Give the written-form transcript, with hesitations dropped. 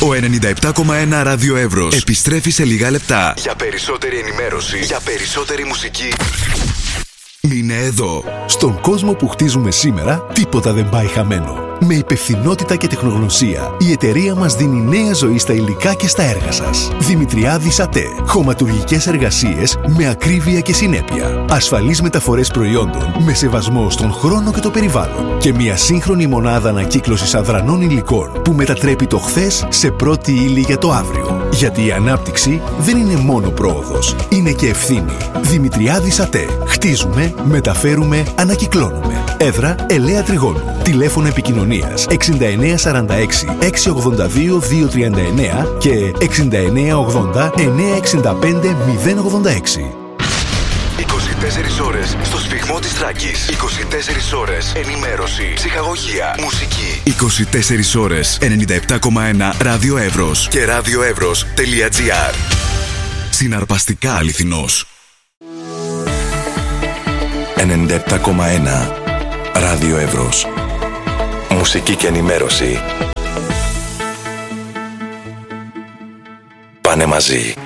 Ο 97,1 Ράδιο Εύρος επιστρέφει σε λίγα λεπτά. Για περισσότερη ενημέρωση, για περισσότερη μουσική, μείνε εδώ. Στον κόσμο που χτίζουμε σήμερα, τίποτα δεν πάει χαμένο. Με υπευθυνότητα και τεχνογνωσία, η εταιρεία μας δίνει νέα ζωή στα υλικά και στα έργα σας. Δημητριάδης ΑΤΕ. Χωματουργικές εργασίες με ακρίβεια και συνέπεια. Ασφαλείς μεταφορές προϊόντων με σεβασμό στον χρόνο και το περιβάλλον. Και μια σύγχρονη μονάδα ανακύκλωσης αδρανών υλικών που μετατρέπει το χθες σε πρώτη ύλη για το αύριο. Γιατί η ανάπτυξη δεν είναι μόνο πρόοδος, είναι και ευθύνη. Δημητριάδης ΑΤΕ. Χτίζουμε, μεταφέρουμε, ανακυκλώνουμε. Έδρα Ελαία Τριγώνου. Τηλέφωνο επικοινωνίας 6946 682 239 και 6980 965 086. 24 ώρες στο σφιγμό της Θράκης. 24 ώρες ενημέρωση, ψυχαγωγία, μουσική. 24 ώρες 97,1 Ράδιο Εύρος και radioevros.gr. Συναρπαστικά αληθινός. 97,1 Ράδιο Εύρος. Μουσική και ενημέρωση πάνε μαζί.